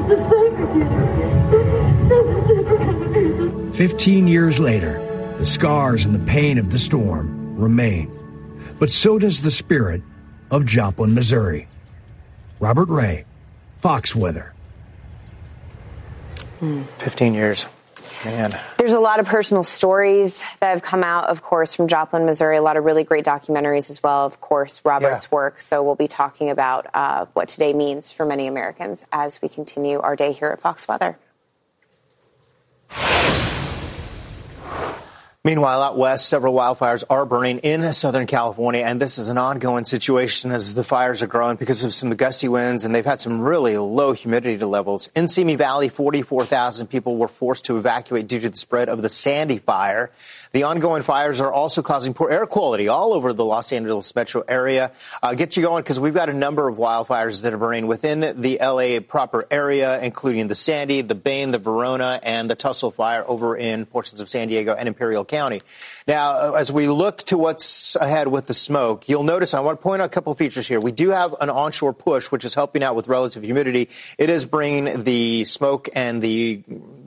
the same again. 15 years later, the scars and the pain of the storm remain. But so does the spirit of Joplin, Missouri. Robert Ray, Fox Weather. 15 years. Man. There's a lot of personal stories that have come out, of course, from Joplin, Missouri. A lot of really great documentaries as well, of course, Robert's work. So we'll be talking about what today means for many Americans as we continue our day here at Fox Weather. Meanwhile, out west, several wildfires are burning in Southern California, and this is an ongoing situation as the fires are growing because of some gusty winds, and they've had some really low humidity levels. In Simi Valley, 44,000 people were forced to evacuate due to the spread of the Sandy fire. The ongoing fires are also causing poor air quality all over the Los Angeles metro area. Get you going because we've got a number of wildfires that are burning within the L.A. proper area, including the Sandy, the Bain, the Verona, and the Tussle fire over in portions of San Diego and Imperial County. Now, as we look to what's ahead with the smoke, you'll notice I want to point out a couple of features here. We do have an onshore push, which is helping out with relative humidity. It is bringing the smoke and the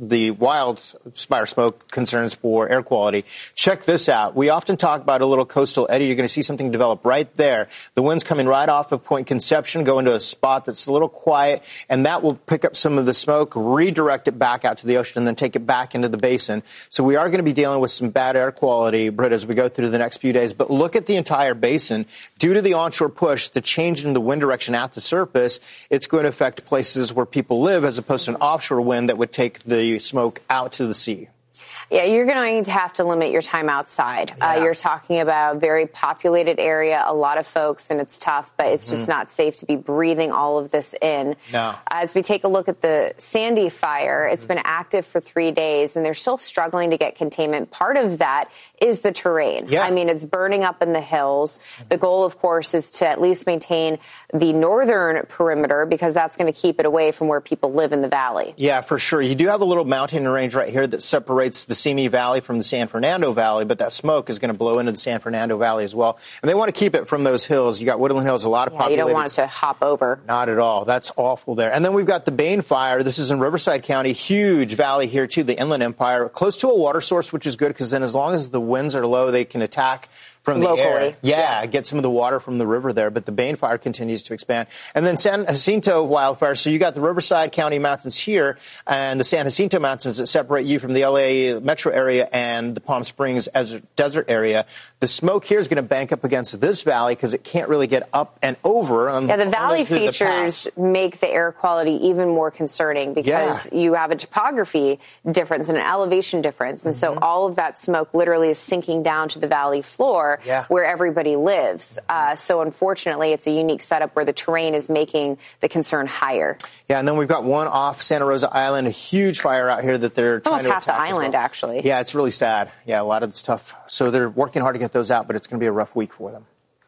wildfire smoke concerns for air quality. Check this out. We often talk about a little coastal eddy. You're going to see something develop right there. The wind's coming right off of Point Conception, go into a spot that's a little quiet, and that will pick up some of the smoke, redirect it back out to the ocean, and then take it back into the basin. So we are going to be dealing with some bad air quality, Britt, as we go through the next few days. But look at the entire basin. Due to the onshore push, the change in the wind direction at the surface, it's going to affect places where people live as opposed to an offshore wind that would take the smoke out to the sea. Yeah, you're going to have to limit your time outside. Yeah. You're talking about a very populated area, a lot of folks, and it's tough, but it's just not safe to be breathing all of this in. No. As we take a look at the Sandy fire, it's been active for 3 days, and they're still struggling to get containment. Part of that is the terrain. Yeah. I mean, it's burning up in the hills. The goal, of course, is to at least maintain the northern perimeter because that's going to keep it away from where people live in the valley. Yeah, for sure. You do have a little mountain range right here that separates the Simi Valley from the San Fernando Valley, but that smoke is going to blow into the San Fernando Valley as well. And they want to keep it from those hills. You got Woodland Hills, a lot of populated. You don't want it to hop over. Not at all. That's awful there. And then we've got the Bain fire. This is in Riverside County. Huge valley here, too, the Inland Empire. Close to a water source, which is good because then as long as the winds are low, they can attack from the locally. air. Yeah, get some of the water from the river there. But the Bain fire continues to expand. And then San Jacinto wildfire. So you got the Riverside County mountains here and the San Jacinto mountains that separate you from the L.A. metro area and the Palm Springs desert area. The smoke here is going to bank up against this valley because it can't really get up and over. The valley features make the air quality even more concerning because you have a topography difference and an elevation difference. And so all of that smoke literally is sinking down to the valley floor where everybody lives. So unfortunately, it's a unique setup where the terrain is making the concern higher. Yeah, and then we've got one off Santa Rosa Island, a huge fire out here that they're trying to attack. Almost half the island, actually. Yeah, it's really sad. Yeah, a lot of the stuff. So they're working hard to get those out, but it's going to be a rough week for them.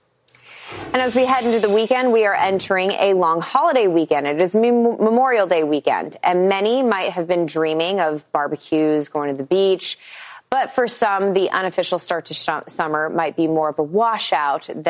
And as we head into the weekend, we are entering a long holiday weekend. It is Memorial Day weekend, and many might have been dreaming of barbecues, going to the beach. But for some, the unofficial start to summer might be more of a washout